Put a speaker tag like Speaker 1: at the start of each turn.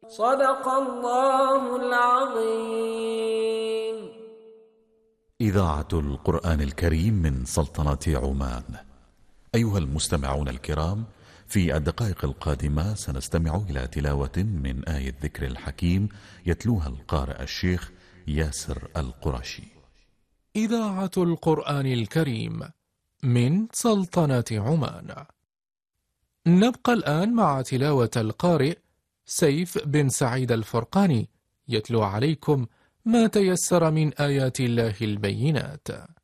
Speaker 1: صدق الله العظيم.
Speaker 2: إذاعة القرآن الكريم من سلطنة عمان. أيها المستمعون الكرام، في الدقائق القادمة سنستمع إلى تلاوة من آية ذكر الحكيم يتلوها القارئ الشيخ ياسر القرشي.
Speaker 3: إذاعة القرآن الكريم من سلطنة عمان. نبقى الآن مع تلاوة القارئ سيف بن سعيد الفرقاني يتلو عليكم ما تيسر من آيات الله البينات.